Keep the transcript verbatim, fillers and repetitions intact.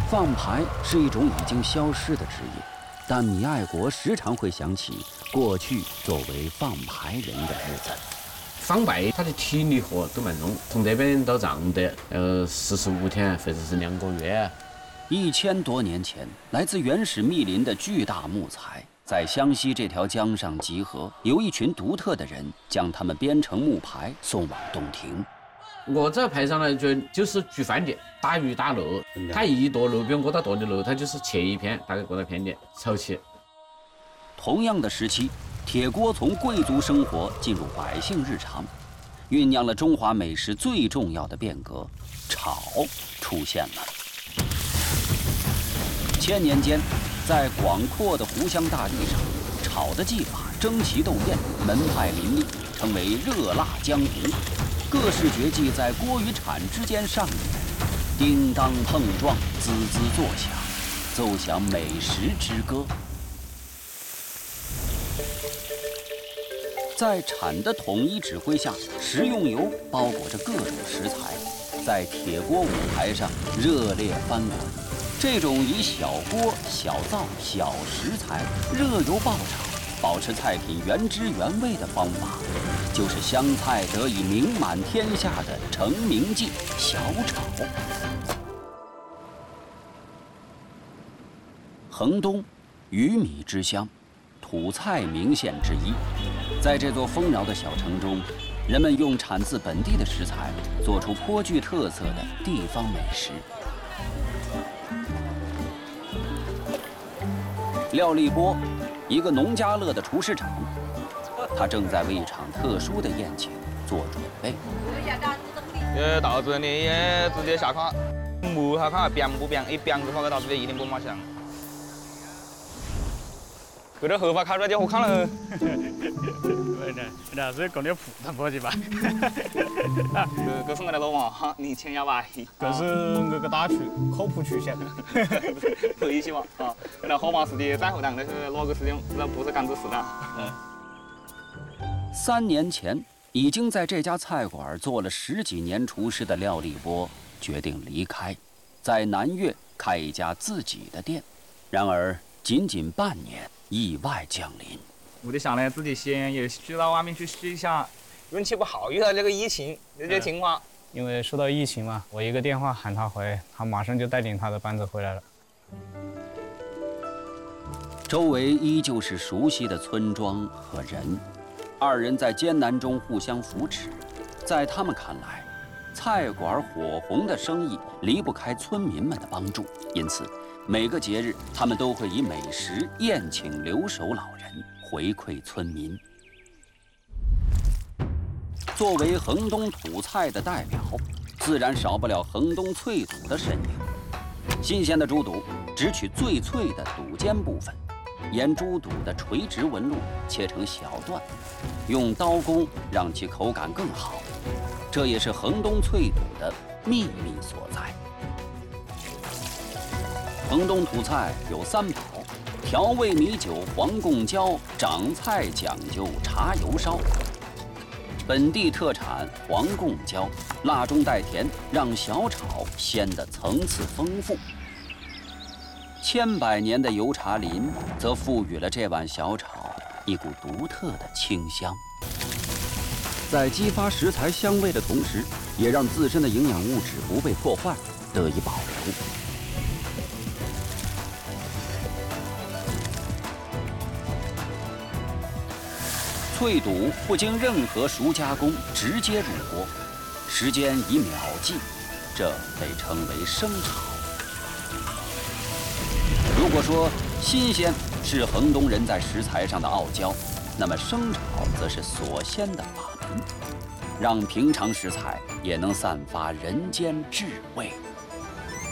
放牌是一种已经消失的职业，但米爱国时常会想起过去作为放牌人的日子。 放牌，他的体力活都蛮弄，从这边到常德，呃，四十五天或者是两个月。 一千多年前，来自原始密林的巨大木材在湘西这条江上集合，由一群独特的人将它们编成木牌，送往洞庭。 我在牌上呢，就就是举饭点，打鱼打肉。他一剁肉，比如我到剁的肉，他就是切一片，大概过到片点，炒起。 同样的时期，铁锅从贵族生活进入百姓日常，酝酿了中华美食最重要的变革——炒出现了。千年间，在广阔的湖湘大地上，炒的技法争奇斗艳，门派林立，成为热辣江湖。各式绝技在锅与铲之间上演，叮当碰撞，滋滋作响，奏响美食之歌。在铲的统一指挥下，食用油包裹着各种食材，在铁锅舞台上热烈翻滚。这种以小锅、小灶、小食材热油爆炒，保持菜品原汁原味的方法，就是湘菜得以名满天下的成名技——小炒。衡东，鱼米之乡，土菜名县之一。在这座丰饶的小城中，人们用产自本地的食材，做出颇具特色的地方美食。廖立波，一个农家乐的厨师长，他正在为一场特殊的宴请做准备。 呃，到这里也直接下炕，木下炕煸不煸？一煸的话，到这里一定不麻香。这点后发烤出来就好看了。 那是搞点普通伙计吧？ 这这是我的老妈，年轻哑巴。 这是我个打曲口谱曲线。 不一起嘛啊！那好嘛是的在后档，但是哪个事情那不是干这事的。嗯。 三年前，已经在这家菜馆做了十几年厨师的廖立波决定离开，在南岳开一家自己的店。然而，仅仅半年，意外降临。 我就想呢，自己先也去到外面去试一下，运气不好，遇到这个疫情这些情况。 因为受到疫情嘛，我一个电话喊他回，他马上就带领他的班子回来了。 周围依旧是熟悉的村庄和人，二人在艰难中互相扶持。在他们看来，菜馆火红的生意离不开村民们的帮助，因此每个节日，他们都会以美食宴请留守老人，回馈村民。作为衡东土菜的代表，自然少不了衡东脆肚的身影。新鲜的猪肚只取最脆的肚尖部分，沿猪肚的垂直纹路切成小段，用刀工让其口感更好。这也是衡东脆肚的秘密所在。衡东土菜有三宝：调味米酒、黄贡椒；掌菜讲究茶油烧。本地特产黄贡椒，辣中带甜，让小炒鲜得层次丰富。千百年的油茶林则赋予了这碗小炒一股独特的清香，在激发食材香味的同时，也让自身的营养物质不被破坏，得以保留。脆肚不经任何熟加工，直接入锅，时间以秒计，这被称为生炒。如果说新鲜是衡东人在食材上的傲娇，那么生炒则是所鲜的法门，让平常食材也能散发人间至味。